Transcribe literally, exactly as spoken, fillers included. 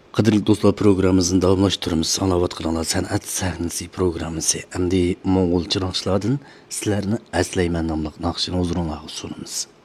Qadrli do'stlar, programmamizni davomlashtiramiz. Anlayotganlar san'at sahnasi programmasi. Endi Mo'ng'ulcha naqshlardan sizlarni aslayman nomli naqshini huzuringizga sunamiz.